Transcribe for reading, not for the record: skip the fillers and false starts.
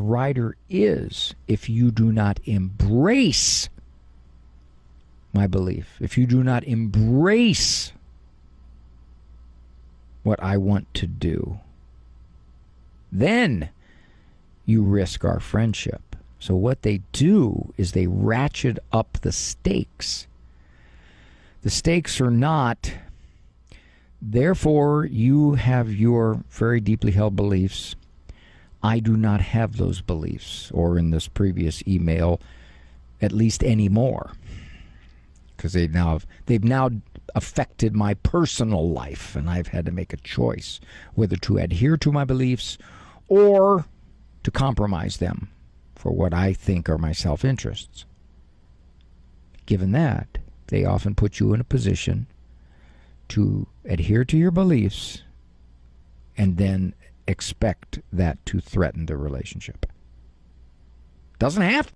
writer is if you do not embrace my belief, if you do not embrace what I want to do, then you risk our friendship. So what they do is they ratchet up the stakes. The stakes are not, therefore you have your very deeply held beliefs. I do not have those beliefs, or in this previous email, at least anymore. Because they've now affected my personal life, and I've had to make a choice whether to adhere to my beliefs or to compromise them for what I think are my self-interests. Given that, they often put you in a position to adhere to your beliefs and then expect that to threaten the relationship. Doesn't have